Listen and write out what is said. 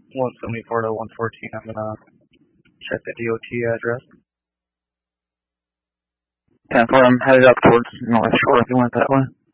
174 to 114. I'm gonna check the DOT address. 10-4, I'm headed up towards North Shore if you went that way.